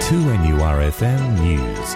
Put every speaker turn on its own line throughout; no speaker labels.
2NURFM News.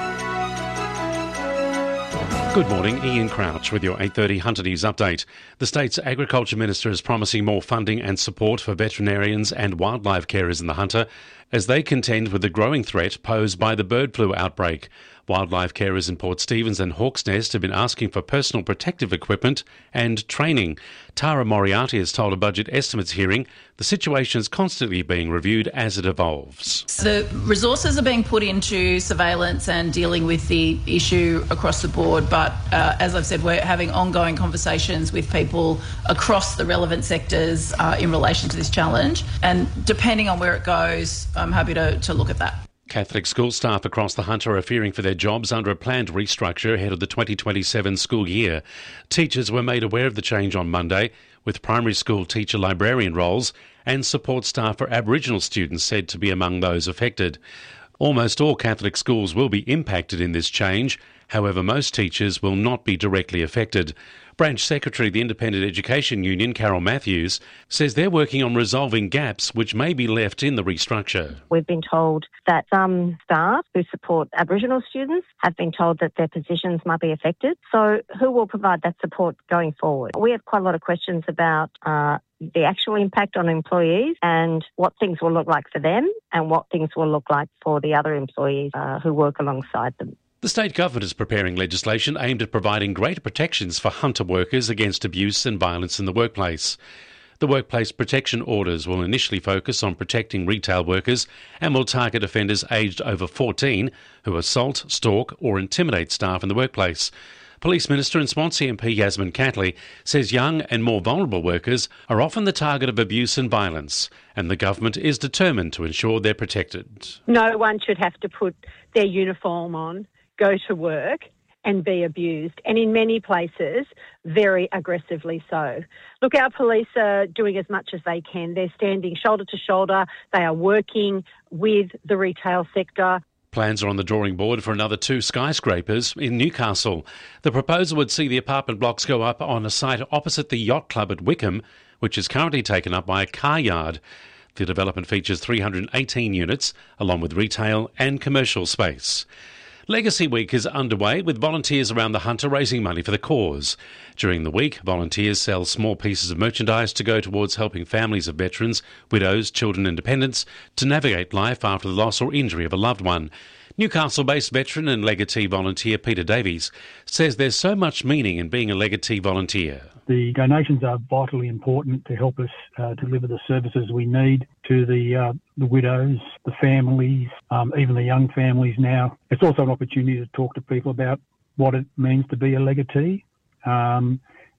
Good morning, Ian Crouch with your 8:30 Hunter News update. The state's Agriculture Minister is promising more funding and support for veterinarians and wildlife carers in the Hunter as they contend with the growing threat posed by the bird flu outbreak. Wildlife carers in Port Stephens and Hawk's Nest have been asking for personal protective equipment and training. Tara Moriarty has told a budget estimates hearing the situation is constantly being reviewed as it evolves.
The resources are being put into surveillance and dealing with the issue across the board, but as I've said, we're having ongoing conversations with people across the relevant sectors in relation to this challenge, and depending on where it goes, I'm happy to look at that.
Catholic school staff across the Hunter are fearing for their jobs under a planned restructure ahead of the 2027 school year. Teachers were made aware of the change on Monday, with primary school teacher librarian roles and support staff for Aboriginal students said to be among those affected. Almost all Catholic schools will be impacted in this change. However, most teachers will not be directly affected. Branch Secretary of the Independent Education Union, Carol Matthews, says they're working on resolving gaps which may be left in the restructure.
We've been told that some staff who support Aboriginal students have been told that their positions might be affected. So who will provide that support going forward? We have quite a lot of questions about the actual impact on employees and what things will look like for them and what things will look like for the other employees who work alongside them.
The state government is preparing legislation aimed at providing greater protections for Hunter workers against abuse and violence in the workplace. The workplace protection orders will initially focus on protecting retail workers and will target offenders aged over 14 who assault, stalk or intimidate staff in the workplace. Police Minister and Swansea MP Yasmin Catley says young and more vulnerable workers are often the target of abuse and violence, and the government is determined to ensure they're protected.
No one should have to put their uniform on, go to work and be abused, and in many places, very aggressively so. Look, our police are doing as much as they can. They're standing shoulder to shoulder. They are working with the retail sector.
Plans are on the drawing board for another 2 skyscrapers in Newcastle. The proposal would see the apartment blocks go up on a site opposite the yacht club at Wickham, which is currently taken up by a car yard. The development features 318 units, along with retail and commercial space. Legacy Week is underway with volunteers around the Hunter raising money for the cause. During the week, volunteers sell small pieces of merchandise to go towards helping families of veterans, widows, children and dependents to navigate life after the loss or injury of a loved one. Newcastle-based veteran and legatee volunteer Peter Davies says there's so much meaning in being a legatee volunteer.
The donations are vitally important to help us deliver the services we need to the widows, the families, even the young families now. It's also an opportunity to talk to people about what it means to be a legatee. And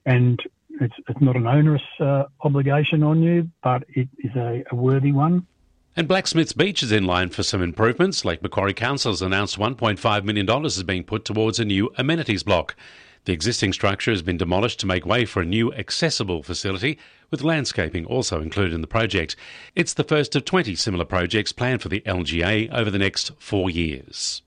it's not an onerous obligation on you, but it is a worthy one.
And Blacksmiths Beach is in line for some improvements. Lake Macquarie Council has announced $1.5 million is being put towards a new amenities block. The existing structure has been demolished to make way for a new accessible facility, with landscaping also included in the project. It's the first of 20 similar projects planned for the LGA over the next 4 years.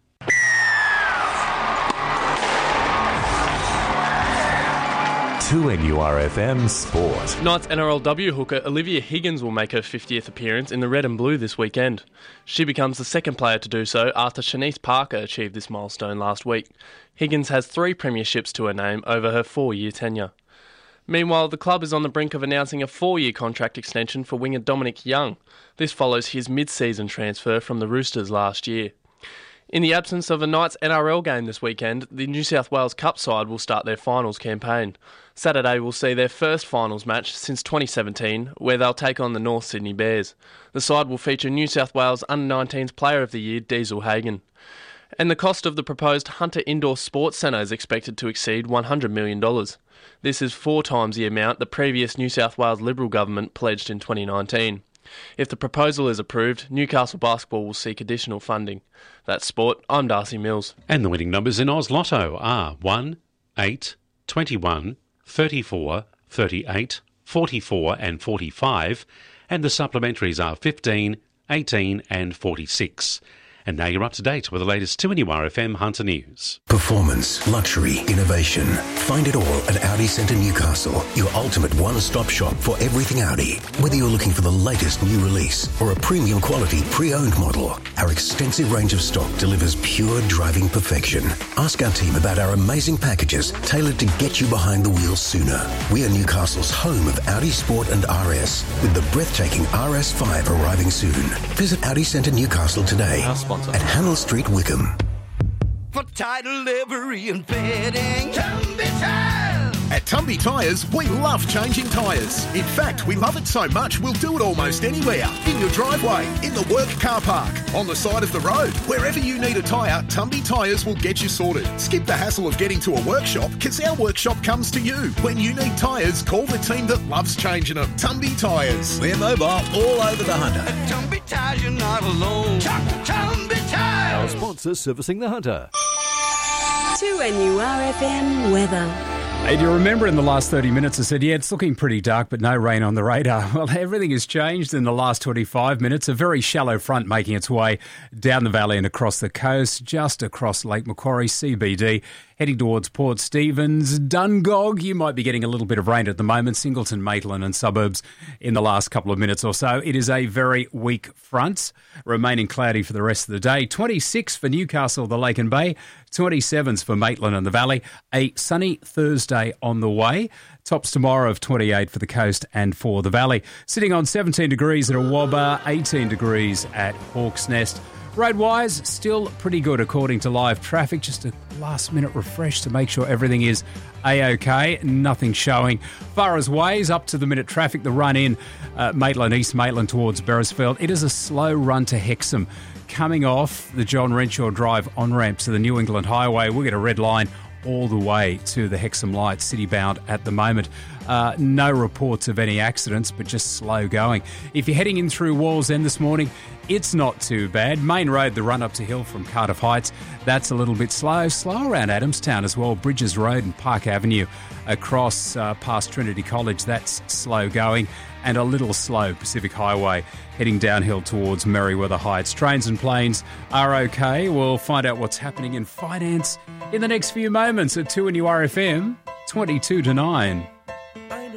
To NURFM Sport.
Knights NRLW hooker Olivia Higgins will make her 50th appearance in the red and blue this weekend. She becomes the second player to do so after Shanice Parker achieved this milestone last week. Higgins has 3 premierships to her name over her 4-year tenure. Meanwhile, the club is on the brink of announcing a 4-year contract extension for winger Dominic Young. This follows his mid-season transfer from the Roosters last year. In the absence of a Knights NRL game this weekend, the New South Wales Cup side will start their finals campaign. Saturday will see their first finals match since 2017, where they'll take on the North Sydney Bears. The side will feature New South Wales Under-19s Player of the Year, Diesel Hagen. And the cost of the proposed Hunter Indoor Sports Centre is expected to exceed $100 million. This is 4 times the amount the previous New South Wales Liberal government pledged in 2019. If the proposal is approved, Newcastle Basketball will seek additional funding. That's sport. I'm Darcy Mills.
And the winning numbers in Oz Lotto are 1, 8, 21, 34, 38, 44 and 45, and the supplementaries are 15, 18 and 46. And now you're up to date with the latest 2NURFM Hunter News.
Performance, luxury, innovation. Find it all at Audi Centre Newcastle, your ultimate one-stop shop for everything Audi. Whether you're looking for the latest new release or a premium quality pre-owned model, our extensive range of stock delivers pure driving perfection. Ask our team about our amazing packages tailored to get you behind the wheel sooner. We are Newcastle's home of Audi Sport and RS, with the breathtaking RS5 arriving soon. Visit Audi Centre Newcastle today at Hannell Street, Wickham.
For title, livery and fitting, Tumby Tires. At Tumby Tyres, we love changing tyres. In fact, we love it so much we'll do it almost anywhere. In your driveway, in the work car park, on the side of the road. Wherever you need a tyre, Tumby Tyres will get you sorted. Skip the hassle of getting to a workshop, because our workshop comes to you. When you need tyres, call the team that loves changing them. Tumby Tyres. We're mobile all over the Hunter. At Tumby Tyres, you're not alone. Tumby Tyres.
Our sponsor servicing the Hunter.
2NURFM weather.
Hey, do you remember in the last 30 minutes I said, yeah, it's looking pretty dark, but no rain on the radar? Well, everything has changed in the last 25 minutes. A very shallow front making its way down the valley and across the coast, just across Lake Macquarie, CBD, heading towards Port Stephens, Dungog. You might be getting a little bit of rain at the moment, Singleton, Maitland and suburbs in the last couple of minutes or so. It is a very weak front, remaining cloudy for the rest of the day. 26 for Newcastle, the Lake and Bay, 27s for Maitland and the Valley. A sunny Thursday on the way. Tops tomorrow of 28 for the coast and for the Valley. Sitting on 17 degrees at Awabba, 18 degrees at Hawk's Nest. Road-wise, still pretty good according to live traffic. Just a last-minute refresh to make sure everything is A-OK. Nothing showing. Far as ways, up to the minute traffic, the run in Maitland, East Maitland towards Beresfield. It is a slow run to Hexham. Coming off the John Renshaw Drive on-ramp to the New England Highway, we'll get a red line all the way to the Hexham Lights, city-bound at the moment. No reports of any accidents, but just slow going. If you're heading in through Walls End this morning, it's not too bad. Main Road, the run up to Hill from Cardiff Heights, that's a little bit slow. Slow around Adamstown as well. Bridges Road and Park Avenue across past Trinity College, that's slow going. And a little slow Pacific Highway heading downhill towards Merriweather Heights. Trains and planes are okay. We'll find out what's happening in finance in the next few moments at 2NURFM, 22 to 9.